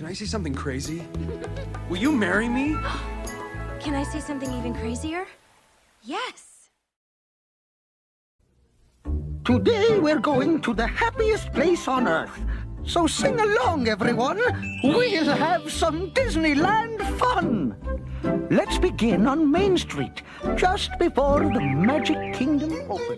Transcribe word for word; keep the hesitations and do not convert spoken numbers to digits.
I say something crazy? Will you marry me? Can I say something even crazier? Yes. Today we're going to the happiest place on earth. So sing along, everyone. We'll have some Disneyland fun. Let's begin on Main Street, just before the Magic Kingdom opens.